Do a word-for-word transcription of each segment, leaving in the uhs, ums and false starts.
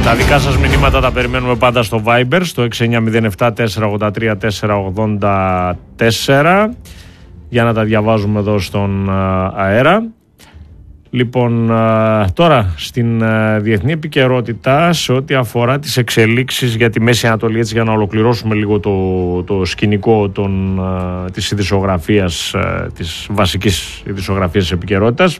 Τα δικά σας μηνύματα τα περιμένουμε πάντα στο Viber, στο έξι εννιά μηδέν επτά τέσσερα ογδόντα τρία τέσσερα ογδόντα τέσσερα, για να τα διαβάζουμε εδώ στον αέρα. Λοιπόν, τώρα στην διεθνή επικαιρότητα σε ό,τι αφορά τις εξελίξεις για τη Μέση Ανατολή, έτσι για να ολοκληρώσουμε λίγο το, το σκηνικό των, της ειδησιογραφίας, της βασικής ειδησιογραφίας της επικαιρότητας.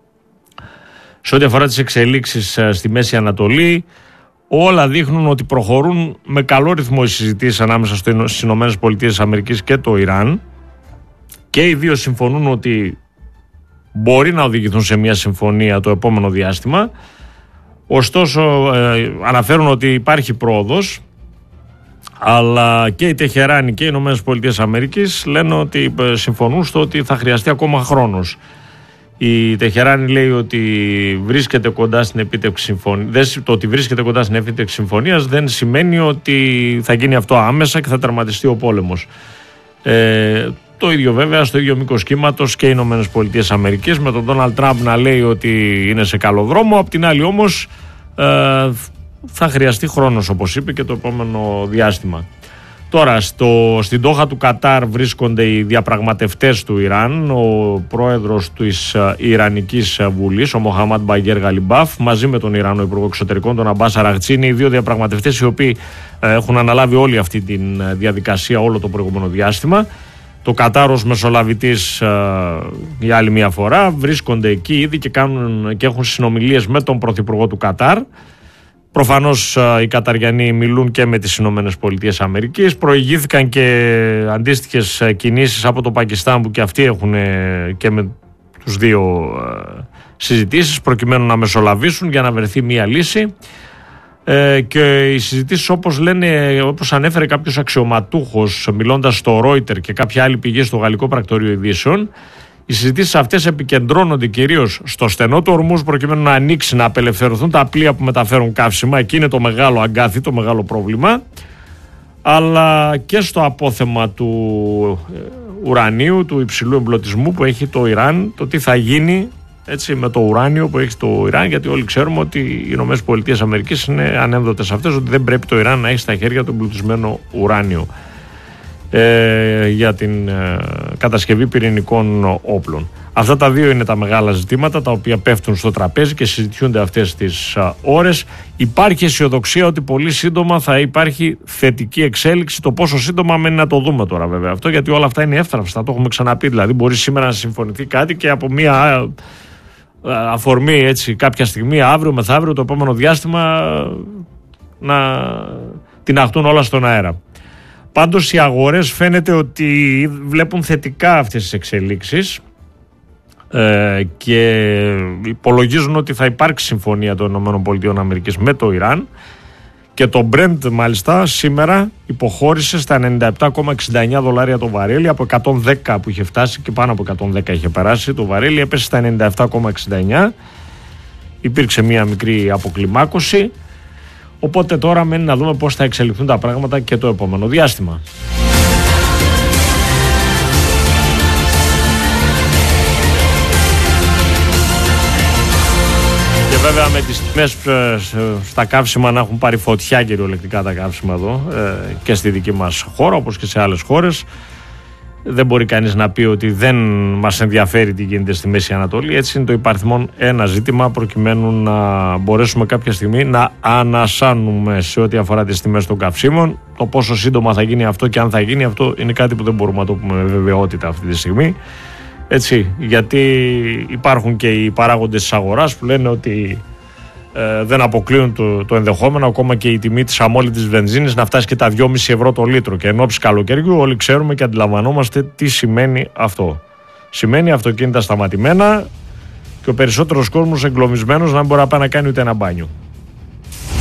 Σε ό,τι αφορά τις εξελίξεις στη Μέση Ανατολή, όλα δείχνουν ότι προχωρούν με καλό ρυθμό οι συζητήσεις ανάμεσα στις Ηνωμένες Πολιτείες Αμερικής και το Ιράν, και οι δύο συμφωνούν ότι μπορεί να οδηγηθούν σε μια συμφωνία το επόμενο διάστημα. Ωστόσο, ε, αναφέρουν ότι υπάρχει πρόοδος, αλλά και η Τεχεράνη και οι Ηνωμένες Πολιτείες Αμερικής λένε ότι ε, συμφωνούν στο ότι θα χρειαστεί ακόμα χρόνος. Η Τεχεράνη λέει ότι βρίσκεται κοντά στην επίτευξη συμφωνίας. Το ότι βρίσκεται κοντά στην επίτευξη συμφωνίας δεν σημαίνει ότι θα γίνει αυτό άμεσα και θα τερματιστεί ο πόλεμος. Ε, το ίδιο βέβαια στο ίδιο μήκος κύματος και οι Ηνωμένες Πολιτείες Αμερικής, με τον Ντόναλντ Τραμπ να λέει ότι είναι σε καλό δρόμο. Απ' την άλλη όμως ε, θα χρειαστεί χρόνος, όπως είπε, και το επόμενο διάστημα. Τώρα, στο, στην Ντόχα του Κατάρ βρίσκονται οι διαπραγματευτές του Ιράν, ο πρόεδρος της Ιρανικής Βουλής, ο Μοχαμάντ Μπαγκέρ Γαλιμπάφ, μαζί με τον Ιρανό Υπουργό Εξωτερικών, τον Αμπάς Αραγτσίνη, οι δύο διαπραγματευτές οι οποίοι έχουν αναλάβει όλη αυτή τη διαδικασία όλο το προηγούμενο διάστημα. Το Κατάρ ως μεσολαβητής για άλλη μια φορά βρίσκονται εκεί ήδη και, κάνουν, και έχουν συνομιλίες με τον Πρωθυπουργό του Κατάρ. Προφανώς οι Καταριανοί μιλούν και με τις Ηνωμένες Πολιτείες Αμερικής. Προηγήθηκαν και αντίστοιχες κινήσεις από το Πακιστάν, που και αυτοί έχουν και με τους δύο συζητήσεις προκειμένου να μεσολαβήσουν για να βρεθεί μια λύση. Ε, και οι συζητήσεις, όπως λένε, όπως ανέφερε κάποιος αξιωματούχος μιλώντας στο Reuters και κάποια άλλη πηγή στο Γαλλικό Πρακτορείο Ειδήσεων, οι συζητήσεις αυτές επικεντρώνονται κυρίως στο στενό του Ορμούζ προκειμένου να ανοίξει, να απελευθερωθούν τα πλοία που μεταφέρουν καύσιμα. Εκεί είναι το μεγάλο αγκάθι, το μεγάλο πρόβλημα. Αλλά και στο απόθεμα του ουρανίου, του υψηλού εμπλωτισμού που έχει το Ιράν, το τι θα γίνει, έτσι, με το ουράνιο που έχει το Ιράν, γιατί όλοι ξέρουμε ότι οι Ηνωμένες Πολιτείες Αμερικής είναι ανένδοτες αυτές, ότι δεν πρέπει το Ιράν να έχει στα χέρια το εμπλουτισμένο ουράνιο ε, για την ε, κατασκευή πυρηνικών όπλων. Αυτά τα δύο είναι τα μεγάλα ζητήματα τα οποία πέφτουν στο τραπέζι και συζητιούνται αυτές τις α, ώρες. Υπάρχει αισιοδοξία ότι πολύ σύντομα θα υπάρχει θετική εξέλιξη. Το πόσο σύντομα μένει να το δούμε τώρα βέβαια αυτό, γιατί όλα αυτά είναι εύθραυστα, το έχουμε ξαναπεί. Δηλαδή μπορεί σήμερα να συμφωνηθεί κάτι και από μια αφορμή, έτσι, κάποια στιγμή, αύριο μεθαύριο, το επόμενο διάστημα, να τιναχτούν όλα στον αέρα. Πάντως οι αγορές φαίνεται ότι βλέπουν θετικά αυτές τις εξελίξεις ε, και υπολογίζουν ότι θα υπάρξει συμφωνία των ΗΠΑ με το Ιράν, και το Brent μάλιστα σήμερα υποχώρησε στα ενενήντα επτά κόμμα εξήντα εννιά δολάρια το βαρέλι, από εκατόν δέκα που είχε φτάσει και πάνω από εκατόν δέκα είχε περάσει το βαρέλι, έπεσε στα ενενήντα επτά κόμμα εξήντα εννιά. Υπήρξε μια μικρή αποκλιμάκωση, οπότε τώρα μένει να δούμε πώς θα εξελιχθούν τα πράγματα και το επόμενο διάστημα. Και βέβαια με τις τιμές στα καύσιμα να έχουν πάρει φωτιά κυριολεκτικά τα καύσιμα εδώ και στη δική μας χώρα, όπως και σε άλλες χώρες, δεν μπορεί κανείς να πει ότι δεν μας ενδιαφέρει τι γίνεται στη Μέση Ανατολή. Έτσι είναι το υπαριθμόν ένα ζήτημα, προκειμένου να μπορέσουμε κάποια στιγμή να ανασάνουμε σε ό,τι αφορά τις τιμές των καυσίμων. Το πόσο σύντομα θα γίνει αυτό και αν θα γίνει αυτό είναι κάτι που δεν μπορούμε να το πούμε με βεβαιότητα αυτή τη στιγμή. Έτσι, γιατί υπάρχουν και οι παράγοντες της αγοράς που λένε ότι ε, δεν αποκλείουν το, το ενδεχόμενο ακόμα και η τιμή της αμόλυτης βενζίνης να φτάσει και τα δυόμισι ευρώ το λίτρο. Και ενόψει καλοκαιριού όλοι ξέρουμε και αντιλαμβανόμαστε τι σημαίνει αυτό. Σημαίνει αυτοκίνητα σταματημένα και ο περισσότερος κόσμος εγκλωβισμένος να μην μπορεί να πάει να κάνει ούτε ένα μπάνιο.